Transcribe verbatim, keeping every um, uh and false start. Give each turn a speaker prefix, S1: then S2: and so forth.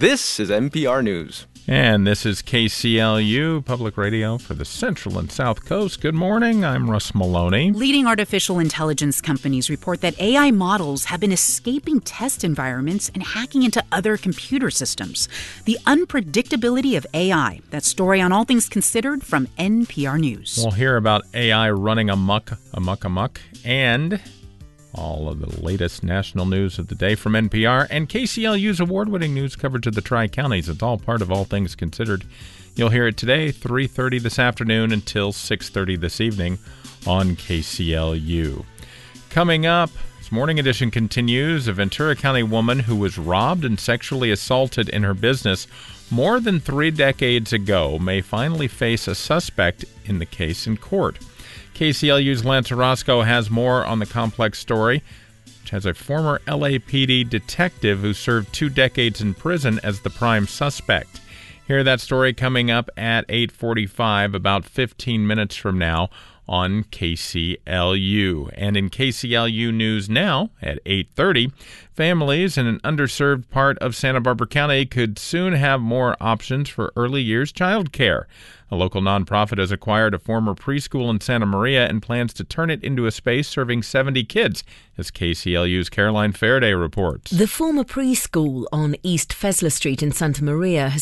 S1: This is N P R News.
S2: And this is K C L U, Public Radio for the Central and South Coast. Good morning, I'm Russ Maloney.
S3: Leading artificial intelligence companies report that A I models have been escaping test environments and hacking into other computer systems. The unpredictability of A I. That story on All Things Considered from N P R News.
S2: We'll hear about A I running amok, amok, amok, and all of the latest national news of the day from N P R and K C L U's award-winning news coverage of the Tri-Counties. It's all part of All Things Considered. You'll hear it today, three thirty this afternoon until six thirty this evening on K C L U. Coming up, this morning edition continues. A Ventura County woman who was robbed and sexually assaulted in her business more than three decades ago may finally face a suspect in the case in court. K C L U's Lance Orozco has more on the complex story, which has a former L A P D detective who served two decades in prison as the prime suspect. Hear that story coming up at eight forty-five, about fifteen minutes from now on K C L U. And in K C L U News Now at eight thirty, families in an underserved part of Santa Barbara County could soon have more options for early years child care. A local nonprofit has acquired a former preschool in Santa Maria and plans to turn it into a space serving seventy kids, as K C L U's Caroline Faraday reports.
S4: The former preschool on East Fesler Street in Santa Maria has